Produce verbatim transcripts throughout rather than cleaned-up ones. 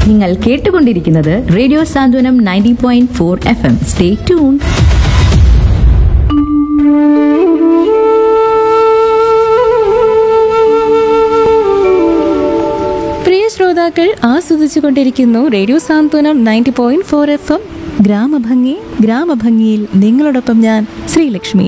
നിങ്ങൾ കേട്ടുകൊണ്ടിരിക്കുന്നത് റേഡിയോ സാന്ത്വനം ninety point four F M. Stay tune. പ്രിയ ശ്രോതാക്കൾ ആസ്വദിച്ചുകൊണ്ടിരിക്കുന്നു റേഡിയോ സാന്ത്വനം ninety point four F M. ഗ്രാമഭംഗി ഗ്രാമഭംഗിയിൽ നിങ്ങളോടൊപ്പം ഞാൻ ശ്രീലക്ഷ്മി.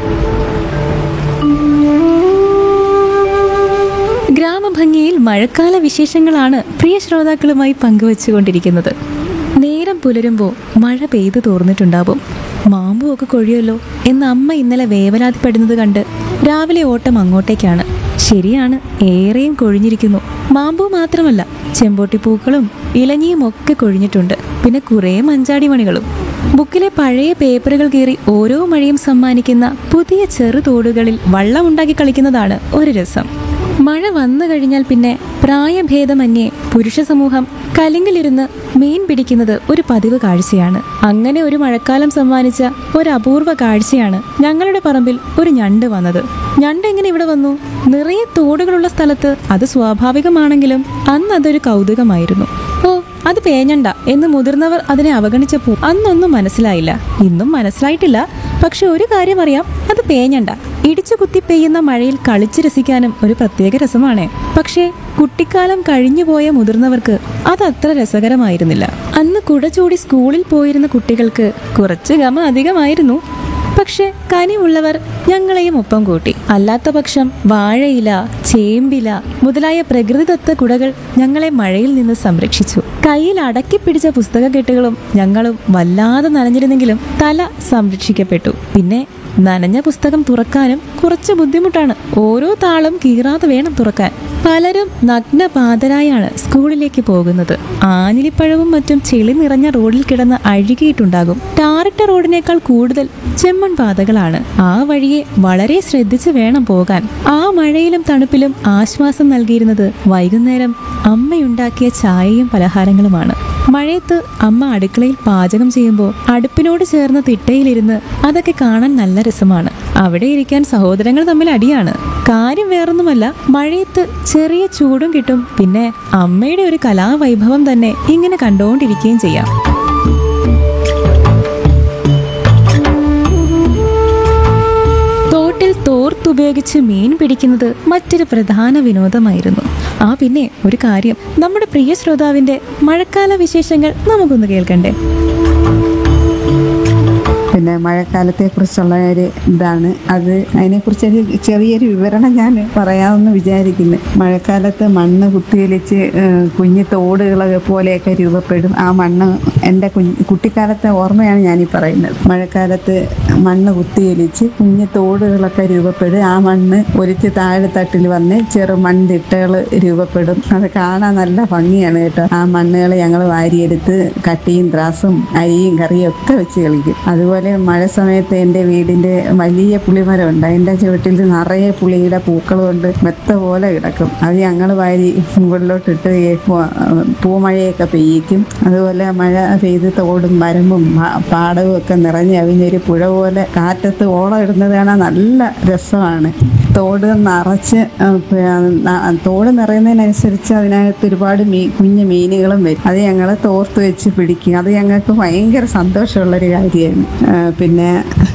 ഗ്രാമഭംഗിയിൽ മഴക്കാല വിശേഷങ്ങളാണ് പ്രിയ ശ്രോതാക്കളുമായി പങ്കുവച്ചുകൊണ്ടിരിക്കുന്നത്. നേരം പുലരുമ്പോൾ മഴ പെയ്തു തോർന്നിട്ടുണ്ടാവും. മാമ്പും ഒക്കെ കൊഴിയല്ലോ എന്ന് അമ്മ ഇന്നലെ വേവലാതിപ്പെടുന്നത് കണ്ട് രാവിലെ ഓട്ടം അങ്ങോട്ടേക്കാണ്. ശരിയാണ്, ഏറെയും കൊഴിഞ്ഞിരിക്കുന്നു. മാമ്പൂ മാത്രമല്ല, ചെമ്പോട്ടിപ്പൂക്കളും ഇലഞ്ഞിയും ഒക്കെ കൊഴിഞ്ഞിട്ടുണ്ട്. പിന്നെ കുറേ മഞ്ചാടി മണികളും. ബുക്കിലെ പഴയ പേപ്പറുകൾ കീറി ഓരോ മഴയും സമ്മാനിക്കുന്ന പുതിയ ചെറുതോടുകളിൽ വള്ളമുണ്ടാക്കി കളിക്കുന്നതാണ് ഒരു രസം. മഴ വന്നു കഴിഞ്ഞാൽ പിന്നെ പ്രായഭേദമന്യേ പുരുഷ സമൂഹം കലിങ്കിലിരുന്ന് മീൻ പിടിക്കുന്നത് ഒരു പതിവ് കാഴ്ചയാണ്. അങ്ങനെ ഒരു മഴക്കാലം സമ്മാനിച്ച ഒരു അപൂർവ കാഴ്ചയാണ് ഞങ്ങളുടെ പറമ്പിൽ ഒരു ഞണ്ട് വന്നത്. ഞണ്ട് എങ്ങനെ ഇവിടെ വന്നു? നിറയെ തോടുകളുള്ള സ്ഥലത്ത് അത് സ്വാഭാവികമാണെങ്കിലും അന്ന് അതൊരു കൗതുകമായിരുന്നു. ഓ, അത് പേഞ്ഞണ്ട എന്ന് മുതിർന്നവർ അതിനെ അവഗണിച്ചപ്പോൾ അന്നൊന്നും മനസ്സിലായില്ല. ഇന്നും മനസ്സിലായിട്ടില്ല. പക്ഷെ ഒരു കാര്യം അറിയാം, അത് പേഞ്ഞണ്ട. ഇടിച്ചു കുത്തി പെയ്യുന്ന മഴയിൽ കളിച്ചു രസിക്കാനും ഒരു പ്രത്യേക രസമാണ്. പക്ഷേ കുട്ടിക്കാലം കഴിഞ്ഞുപോയ മുതിർന്നവർക്ക് അത് അത്ര രസകരമായിരുന്നില്ല. അന്ന് കുട ചൂടി സ്കൂളിൽ പോയിരുന്ന കുട്ടികൾക്ക് കുറച്ച് ഗമ അധികമായിരുന്നു. പക്ഷെ കനിവുള്ളവർ ഞങ്ങളെയും ഒപ്പം കൂട്ടി. അല്ലാത്ത പക്ഷം വാഴയില, ചേമ്പില മുതലായ പ്രകൃതിദത്ത കുടകൾ ഞങ്ങളെ മഴയിൽ നിന്ന് സംരക്ഷിച്ചു. കയ്യിൽ അടക്കി പിടിച്ച പുസ്തകക്കെട്ടുകളും ഞങ്ങളും വല്ലാതെ നനഞ്ഞിരുന്നെങ്കിലും തല സംരക്ഷിക്കപ്പെട്ടു. പിന്നെ നനഞ്ഞ പുസ്തകം തുറക്കാനും കുറച്ച് ബുദ്ധിമുട്ടാണ്. ഓരോ താളും കീറാതെ വേണം തുറക്കാൻ. പലരും നഗ്നപാതരായാണ് സ്കൂളിലേക്ക് പോകുന്നത്. ആഞ്ഞിലിപ്പഴവും മറ്റും ചെളി നിറഞ്ഞ റോഡിൽ കിടന്ന് അഴുകിയിട്ടുണ്ടാകും. ടാറിട്ട റോഡിനേക്കാൾ കൂടുതൽ ചെമ്മൺ പാതകളാണ്. ആ വഴിയെ വളരെ ശ്രദ്ധിച്ച് വേണം പോകാൻ. ആ മഴയിലും തണുപ്പിലും ആശ്വാസം നൽകിയിരുന്നത് വൈകുന്നേരം അമ്മയുണ്ടാക്കിയ ചായയും പലഹാരങ്ങളുമാണ്. മഴയത്ത് അമ്മ അടുക്കളയിൽ പാചകം ചെയ്യുമ്പോൾ അടുപ്പിനോട് ചേർന്ന തിട്ടയിലിരുന്ന് അതൊക്കെ കാണാൻ നല്ല രസമാണ്. അവിടെ ഇരിക്കാൻ സഹോദരങ്ങൾ തമ്മിൽ അടിയാണ്. കാര്യം വേറൊന്നുമല്ല, മഴയത്ത് ചെറിയ ചൂടും കിട്ടും. പിന്നെ അമ്മയുടെ ഒരു കലാവൈഭവം തന്നെ ഇങ്ങനെ കണ്ടുകൊണ്ടിരിക്കുകയും ചെയ്യാം. തോട്ടിൽ തോർത്തുപയോഗിച്ച് മീൻ പിടിക്കുന്നത് മറ്റൊരു പ്രധാന വിനോദമായിരുന്നു. ആ പിന്നെ ഒരു കാര്യം, നമ്മുടെ പ്രിയ ശ്രോതാവിന്റെ മഴക്കാല വിശേഷങ്ങൾ നമുക്കൊന്ന് കേൾക്കണ്ടേ? പിന്നെ മഴക്കാലത്തെ കുറിച്ചുള്ള ഒരു ഇതാണ് അത്. അതിനെക്കുറിച്ച് ഒരു ചെറിയൊരു വിവരണം ഞാൻ പറയാമെന്ന് വിചാരിക്കുന്നു. മഴക്കാലത്ത് മണ്ണ് കുത്തിയൊലിച്ച് കുഞ്ഞു തോടുകളെ പോലെയൊക്കെ രൂപപ്പെടും. ആ മണ്ണ് എൻ്റെ കുഞ്ഞ് കുട്ടിക്കാലത്തെ ഓർമ്മയാണ് ഞാനീ പറയുന്നത്. മഴക്കാലത്ത് മണ്ണ് കുത്തിയൊലിച്ച് കുഞ്ഞു തോടുകളൊക്കെ രൂപപ്പെടും. ആ മണ്ണ് ഒലിച്ച് താഴെത്തട്ടിൽ വന്ന് ചെറു മൺതിട്ടകൾ രൂപപ്പെടും. അത് കാണാൻ നല്ല ഭംഗിയാണ് കേട്ടോ. ആ മണ്ണുകൾ ഞങ്ങൾ വാരിയെടുത്ത് കട്ടിയും ത്രാസും അരിയും കറിയും ഒക്കെ വെച്ച് കളിക്കും. അതുപോലെ മഴ സമയത്ത് എൻ്റെ വീടിൻ്റെ വലിയ പുളിമരം ഉണ്ട്. അതിൻ്റെ ചുവട്ടിൽ നിറയെ പുളിയുടെ പൂക്കൾ കൊണ്ട് മെത്ത പോലെ കിടക്കും. അത് ഞങ്ങൾ വാരി മുകളിലോട്ടിട്ട് പൂമഴയൊക്കെ പെയ്യിക്കും. അതുപോലെ മഴ പെയ്ത് തോടും മരമ്പും പാടവും ഒക്കെ നിറഞ്ഞ് അവിഞ്ഞൊരു പുഴ പോലെ കാറ്റത്ത് ഓളം ഇടുന്നത് കാണാൻ നല്ല രസമാണ്. തോട് നിറച്ച് തോട് നിറയുന്നതിനനുസരിച്ച് അതിനകത്ത് ഒരുപാട് മീ കുഞ്ഞു മീനുകളും വരും. അത് ഞങ്ങൾ തോർത്ത് വെച്ച് പിടിക്കും. അത് ഞങ്ങൾക്ക് ഭയങ്കര സന്തോഷമുള്ളൊരു കാര്യമാണ്. പിന്നെ